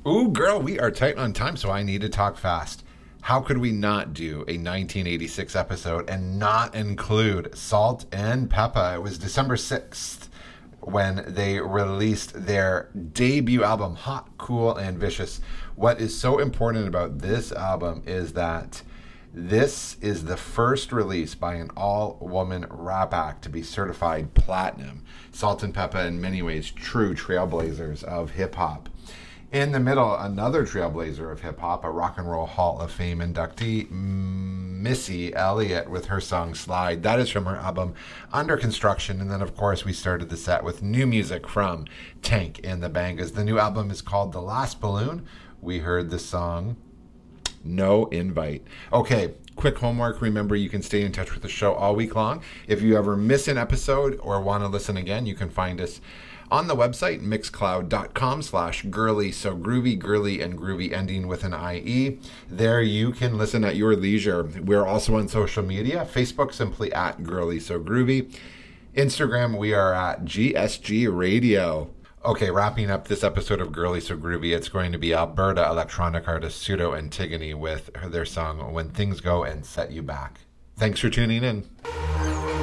Ooh, girl, we are tight on time, so I need to talk fast. How could we not do a 1986 episode and not include Salt and Peppa? It was December 6th when they released their debut album, Hot, Cool, and Vicious. What is so important about this album is that this is the first release by an all-woman rap act to be certified platinum. Salt and Peppa, in many ways, true trailblazers of hip-hop. In the middle, another trailblazer of hip-hop, a Rock and Roll Hall of Fame inductee, Missy Elliott, with her song Slide. That is from her album Under Construction. And then, of course, we started the set with new music from Tank and the Bangas. The new album is called The Last Balloon. We heard the song No Invite. Okay, quick homework. Remember, you can stay in touch with the show all week long. If you ever miss an episode or want to listen again, you can find us on the website, mixcloud.com/girly, so groovy, girly, and groovy ending with an IE. There you can listen at your leisure. We're also on social media. Facebook, simply at Girly So Groovy. Instagram, we are at GSG Radio. Okay, wrapping up this episode of Girly So Groovy, it's going to be Alberta electronic artist Pseudo Antigone with their song When Things Go and Set You Back. Thanks for tuning in.